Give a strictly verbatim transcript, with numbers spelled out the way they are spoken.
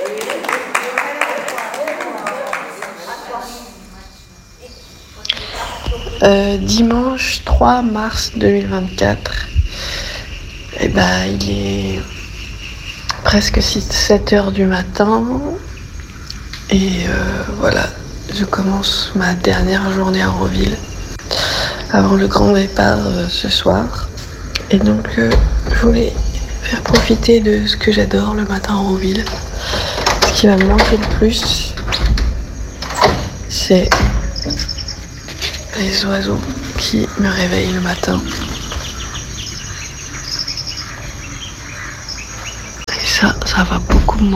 Euh, dimanche trois mars deux mille vingt-quatre, et ben, il est presque sept heures du matin et euh, voilà, je commence ma dernière journée à Roville avant le grand départ euh, ce soir. Et donc euh, je voulais faire profiter de ce que j'adore le matin à Roville. Ce qui va me manquer le plus, c'est les oiseaux qui me réveillent le matin. Et ça, ça va beaucoup me